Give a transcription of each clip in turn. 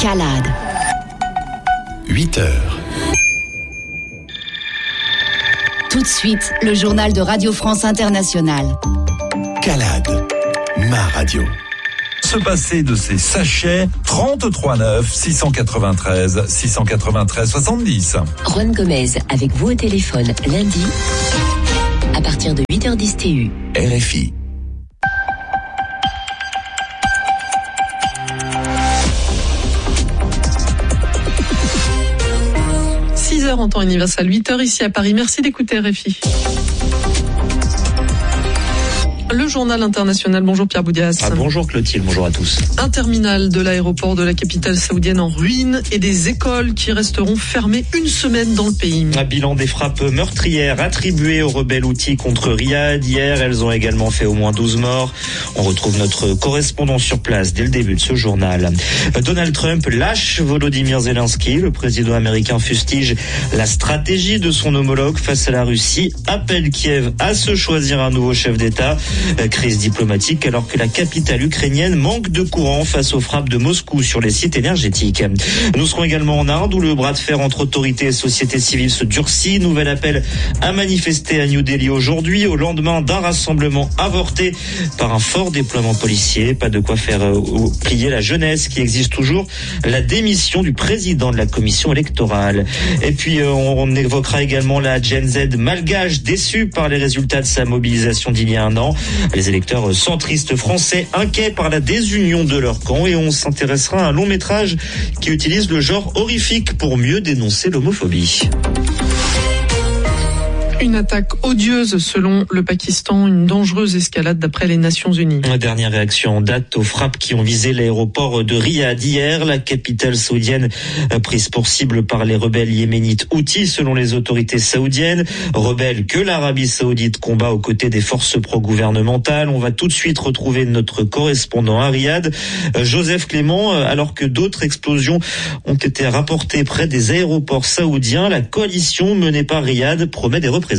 Calade. 8h. Tout de suite, le journal de Radio France Internationale. Calade, ma radio. Se passer de ces sachets 33 9 693 693 70. Juan Gomez avec vous au téléphone lundi à partir de 8h10 TU. RFI. En temps universel, 8h ici à Paris. Merci d'écouter RFI. Le journal international. Bonjour Pierre Boudias. Bonjour Clotilde, bonjour à tous. Un terminal de l'aéroport de la capitale saoudienne en ruine et des écoles qui resteront fermées une semaine dans le pays. Un bilan des frappes meurtrières attribuées aux rebelles Houthis contre Riyad. Hier, elles ont également fait au moins 12 morts. On retrouve notre correspondant sur place dès le début de ce journal. Donald Trump lâche Volodymyr Zelensky. Le président américain fustige la stratégie de son homologue face à la Russie. Appelle Kiev à se choisir un nouveau chef d'État. Crise diplomatique alors que la capitale ukrainienne manque de courant face aux frappes de Moscou sur les sites énergétiques. Nous serons également en Inde où le bras de fer entre autorités et société civile se durcit. Nouvel appel à manifester à New Delhi aujourd'hui au lendemain d'un rassemblement avorté par un fort déploiement policier. Pas de quoi faire plier la jeunesse qui exige toujours la démission du président de la commission électorale. Et puis on évoquera également la Gen Z malgache déçue par les résultats de sa mobilisation d'il y a un an. Les électeurs centristes français inquiets par la désunion de leur camp et on s'intéressera à un long métrage qui utilise le genre horrifique pour mieux dénoncer l'homophobie. Une attaque odieuse selon le Pakistan, une dangereuse escalade d'après les Nations Unies. Dernière réaction en date aux frappes qui ont visé l'aéroport de Riyad hier. La capitale saoudienne prise pour cible par les rebelles yéménites Houthis selon les autorités saoudiennes. Rebelles que l'Arabie saoudite combat aux côtés des forces pro-gouvernementales. On va tout de suite retrouver notre correspondant à Riyad, Joseph Clément. Alors que d'autres explosions ont été rapportées près des aéroports saoudiens, la coalition menée par Riyad promet des représailles.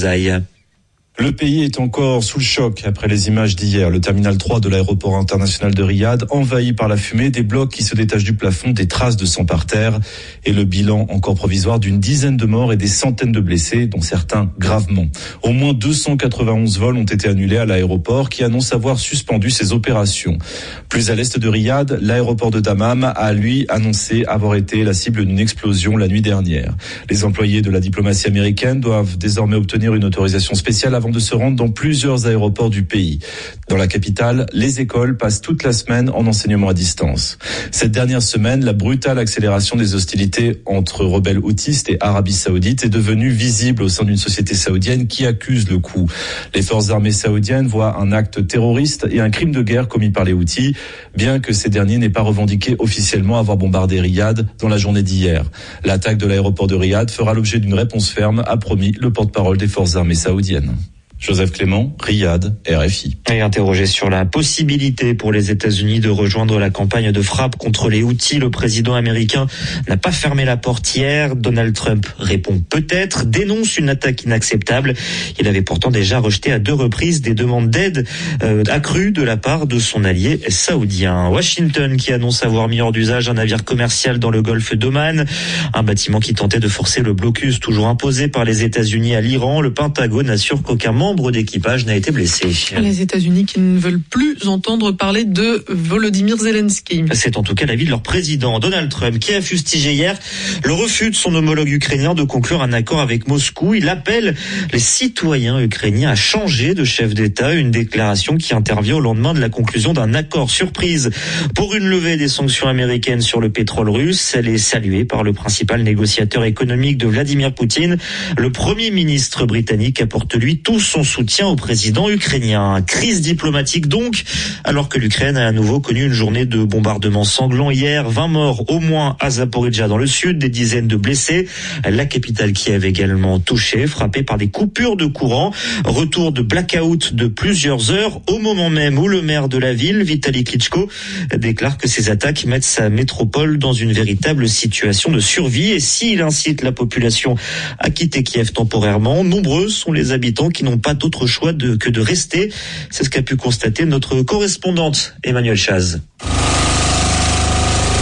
Le pays est encore sous le choc après les images d'hier. Le terminal 3 de l'aéroport international de Riyad, envahi par la fumée, des blocs qui se détachent du plafond, des traces de sang par terre et le bilan encore provisoire d'une dizaine de morts et des centaines de blessés, dont certains gravement. Au moins 291 vols ont été annulés à l'aéroport qui annonce avoir suspendu ses opérations. Plus à l'est de Riyad, l'aéroport de Dammam a lui annoncé avoir été la cible d'une explosion la nuit dernière. Les employés de la diplomatie américaine doivent désormais obtenir une autorisation spéciale avant de se rendre dans plusieurs aéroports du pays. Dans la capitale, les écoles passent toute la semaine en enseignement à distance. Cette dernière semaine, la brutale accélération des hostilités entre rebelles houthis et Arabie saoudite est devenue visible au sein d'une société saoudienne qui accuse le coup. Les forces armées saoudiennes voient un acte terroriste et un crime de guerre commis par les Houthis, bien que ces derniers n'aient pas revendiqué officiellement avoir bombardé Riyad dans la journée d'hier. L'attaque de l'aéroport de Riyad fera l'objet d'une réponse ferme, a promis le porte-parole des forces armées saoudiennes. Joseph Clément, Riyad, RFI. Et interrogé sur la possibilité pour les États-Unis de rejoindre la campagne de frappe contre les Houthis, le président américain n'a pas fermé la porte hier. Donald Trump répond peut-être, dénonce une attaque inacceptable. Il avait pourtant déjà rejeté à 2 reprises des demandes d'aide accrues de la part de son allié saoudien. Washington qui annonce avoir mis hors d'usage un navire commercial dans le golfe d'Oman, un bâtiment qui tentait de forcer le blocus toujours imposé par les États-Unis à l'Iran. Le Pentagone assure qu'aucun membre d'équipage n'a été blessé. Les États-Unis qui ne veulent plus entendre parler de Volodymyr Zelensky. C'est en tout cas l'avis de leur président Donald Trump qui a fustigé hier le refus de son homologue ukrainien de conclure un accord avec Moscou. Il appelle les citoyens ukrainiens à changer de chef d'État, une déclaration qui intervient au lendemain de la conclusion d'un accord surprise pour une levée des sanctions américaines sur le pétrole russe. Elle est saluée par le principal négociateur économique de Vladimir Poutine. Le Premier ministre britannique apporte lui tout son soutien au président ukrainien. Crise diplomatique donc, alors que l'Ukraine a à nouveau connu une journée de bombardements sanglants hier. 20 morts au moins à Zaporijjia dans le sud, des dizaines de blessés. La capitale Kiev également touchée, frappée par des coupures de courant. Retour de blackout de plusieurs heures au moment même où le maire de la ville, Vitali Klitschko, déclare que ces attaques mettent sa métropole dans une véritable situation de survie. Et s'il incite la population à quitter Kiev temporairement, nombreux sont les habitants qui n'ont pas d'autre choix que de rester. C'est ce qu'a pu constater notre correspondante Emmanuelle Chaz. Ce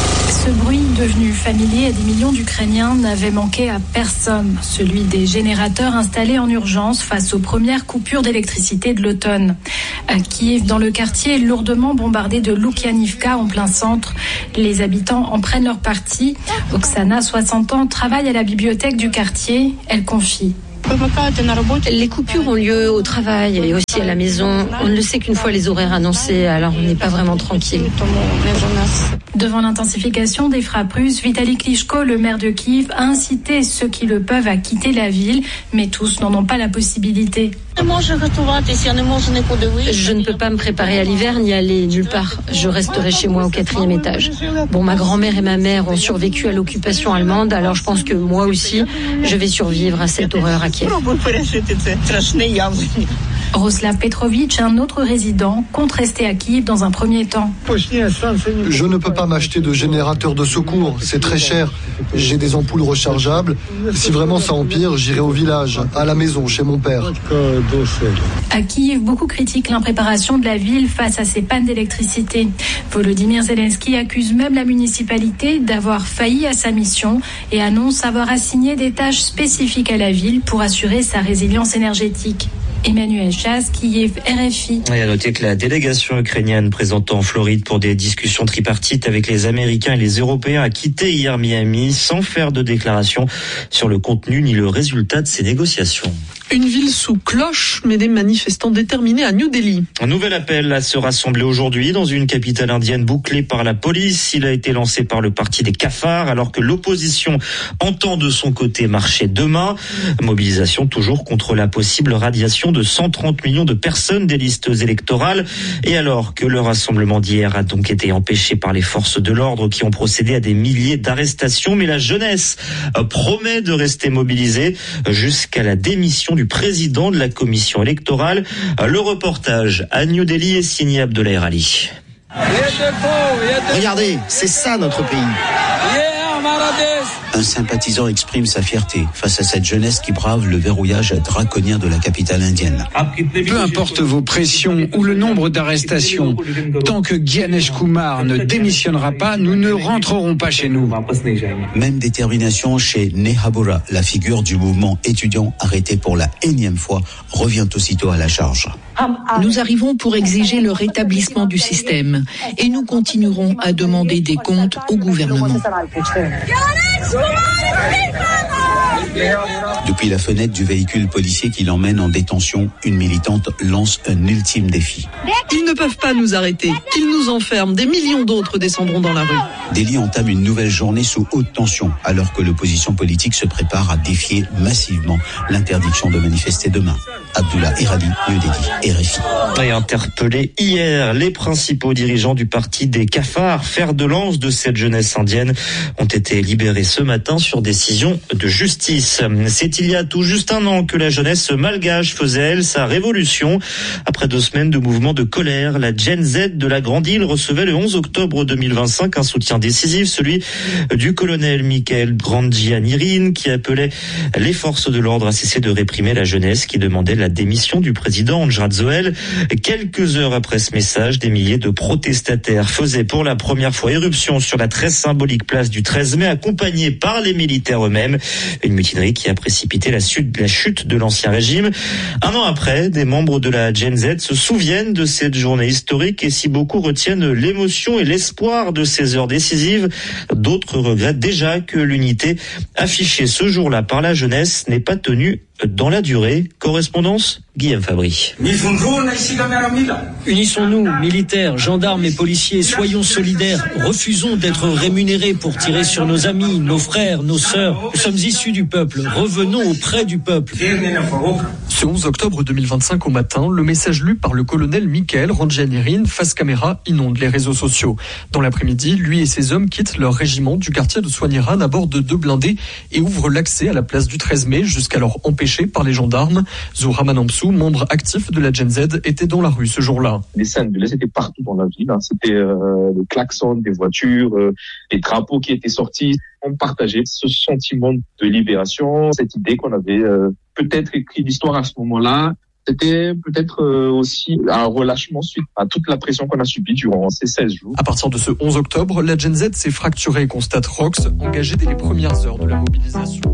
bruit, devenu familier à des millions d'Ukrainiens, n'avait manqué à personne. Celui des générateurs installés en urgence face aux premières coupures d'électricité de l'automne. À Kiev, dans le quartier lourdement bombardé de Lukianivka en plein centre, les habitants en prennent leur parti. Oksana, 60 ans, travaille à la bibliothèque du quartier. Elle confie. Les coupures ont lieu au travail et aussi à la maison. On ne le sait qu'une fois les horaires annoncés, alors on n'est pas vraiment tranquille. Devant l'intensification des frappes russes, Vitali Klitschko, le maire de Kiev, a incité ceux qui le peuvent à quitter la ville, mais tous n'en ont pas la possibilité. Je ne peux pas me préparer à l'hiver ni aller nulle part. Je resterai chez moi au 4e étage. Bon, ma grand-mère et ma mère ont survécu à l'occupation allemande, alors je pense que moi aussi, je vais survivre à cette horreur à Kiev. Roslav Petrovitch, un autre résident, compte rester à Kiev dans un premier temps. Je ne peux pas m'acheter de générateur de secours, c'est très cher. J'ai des ampoules rechargeables. Si vraiment ça empire, j'irai au village, à la maison, chez mon père. À Kiev, beaucoup critiquent l'impréparation de la ville face à ces pannes d'électricité. Volodymyr Zelensky accuse même la municipalité d'avoir failli à sa mission et annonce avoir assigné des tâches spécifiques à la ville pour assurer sa résilience énergétique. Emmanuel Chasse, Kiev, RFI. Et à noter que la délégation ukrainienne présente en Floride pour des discussions tripartites avec les Américains et les Européens a quitté hier Miami sans faire de déclaration sur le contenu ni le résultat de ces négociations. Une ville sous cloche, mais des manifestants déterminés à New Delhi. Un nouvel appel à se rassembler aujourd'hui dans une capitale indienne bouclée par la police. Il a été lancé par le parti des cafards, alors que l'opposition entend de son côté marcher demain. Mobilisation toujours contre la possible radiation de 130 millions de personnes des listes électorales. Et alors que le rassemblement d'hier a donc été empêché par les forces de l'ordre qui ont procédé à des milliers d'arrestations. Mais la jeunesse promet de rester mobilisée jusqu'à la démission du président de la commission électorale. Le reportage à New Delhi est signé Abdoulaye Ali. Regardez, c'est ça notre pays. Un sympathisant exprime sa fierté face à cette jeunesse qui brave le verrouillage draconien de la capitale indienne. Peu importe vos pressions ou le nombre d'arrestations, tant que Gyanesh Kumar ne démissionnera pas, nous ne rentrerons pas chez nous. Même détermination chez Nehabura, la figure du mouvement étudiant arrêté pour la énième fois, revient aussitôt à la charge. Nous arrivons pour exiger le rétablissement du système et nous continuerons à demander des comptes au gouvernement. Depuis la fenêtre du véhicule policier qui l'emmène en détention, une militante lance un ultime défi. Ils ne peuvent pas nous arrêter. Ils nous enferment. Des millions d'autres descendront dans la rue. Delhi entame une nouvelle journée sous haute tension, alors que l'opposition politique se prépare à défier massivement l'interdiction de manifester demain. Abdullah Iradi, New Delhi, RFI. Et interpellé hier, les principaux dirigeants du parti des cafards, fer de lance de cette jeunesse indienne, ont été libérés ce matin sur décision de justice. C'est il y a tout juste un an que la jeunesse malgache faisait, elle, sa révolution. Après 2 semaines de mouvements de colère, la Gen Z de la Grande Île recevait le 11 octobre 2025 un soutien décisif, celui du colonel Michael Grandjianirin, qui appelait les forces de l'ordre à cesser de réprimer la jeunesse, qui demandait la démission du président Andrzej Zoel. Quelques heures après ce message, des milliers de protestataires faisaient pour la première fois éruption sur la très symbolique place du 13 mai, accompagnés par les militaires eux-mêmes. Une mutinerie qui a précipité la chute de l'ancien régime. Un an après, des membres de la Gen Z se souviennent de cette journée historique, et si beaucoup retiennent l'émotion et l'espoir de ces heures décisives, d'autres regrettent déjà que l'unité affichée ce jour-là par la jeunesse n'est pas tenue dans la durée. Correspondance, Guillaume Fabry. Unissons-nous, militaires, gendarmes et policiers, soyons solidaires, refusons d'être rémunérés pour tirer sur nos amis, nos frères, nos sœurs. Nous sommes issus du peuple, revenons auprès du peuple. Ce 11 octobre 2025 au matin, le message lu par le colonel Michael Grandjianirin face caméra inonde les réseaux sociaux. Dans l'après-midi, lui et ses hommes quittent leur régiment du quartier de Soigniran à bord de 2 blindés et ouvrent l'accès à la place du 13 mai, jusqu'alors empêché par les gendarmes. Zoura Manampsou, membre actif de la Gen Z, était dans la rue ce jour-là. Les scènes de l'Est étaient partout dans la ville. C'était le klaxon des voitures, les drapeaux qui étaient sortis. On partageait ce sentiment de libération, cette idée qu'on avait peut-être écrit l'histoire à ce moment-là. C'était peut-être aussi un relâchement suite à toute la pression qu'on a subie durant ces 16 jours. À partir de ce 11 octobre, la Gen Z s'est fracturée, constate Rox, engagée dès les premières heures de la mobilisation.